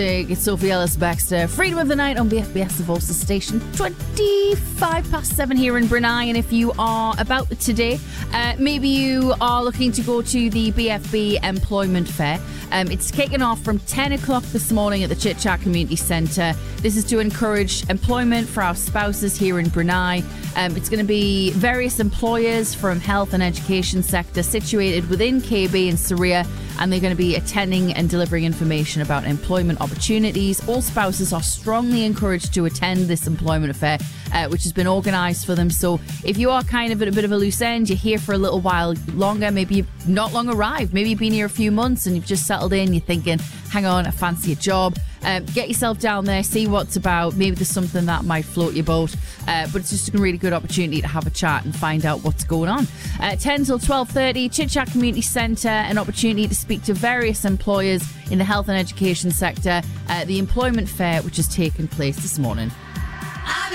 It's Sophie Ellis Baxter. Freedom of the Night on BFBS of Ulster Station. 7 here in Brunei. And if you are about today, maybe you are looking to go to the BFB Employment Fair. It's kicking off from 10 o'clock this morning at the Chit Chat Community Centre. This is to encourage employment for our spouses here in Brunei. It's going to be various employers from health and education sector situated within KB and Saria, and they're going to be attending and delivering information about employment opportunities. All spouses are strongly encouraged to attend this employment affair, which has been organised for them. So if you are kind of at a bit of a loose end, you're here for a little while longer, maybe you've not long arrived, maybe you've been here a few months and you've just settled in, you're thinking, hang on, I fancy a job. Get yourself down there, see what's about. Maybe there's something that might float your boat, but it's just a really good opportunity to have a chat and find out what's going on. 10 till 12:30, Chit Chat Community Centre, an opportunity to speak to various employers in the health and education sector. The employment fair, which has taken place this morning.